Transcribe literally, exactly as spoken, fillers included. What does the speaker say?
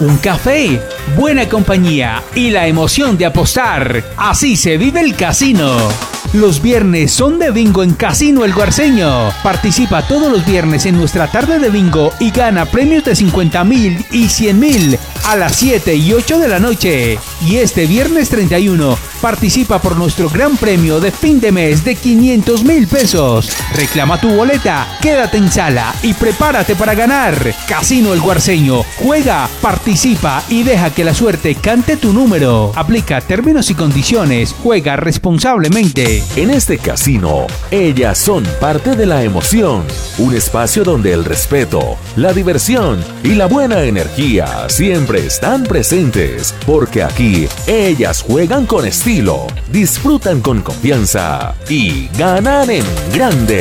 un café, buena compañía y la emoción de apostar. Así se vive el casino. Los viernes son de bingo en Casino El Guarceño. Participa todos los viernes en nuestra tarde de bingo y gana premios de cincuenta mil y cien mil a las siete y ocho de la noche. Y este viernes treinta y uno participa por nuestro gran premio de fin de mes de quinientos mil pesos. Reclama tu boleta, quédate en sala y prepárate para ganar. Casino El Guarceño. Juega, participa y deja que la suerte cante tu número. Aplica términos y condiciones. Juega responsablemente. En este casino, ellas son parte de la emoción. Un espacio donde el respeto, la diversión y la buena energía siempre están presentes. Porque aquí, ellas juegan con estilo, disfrutan con confianza y ganan en grande.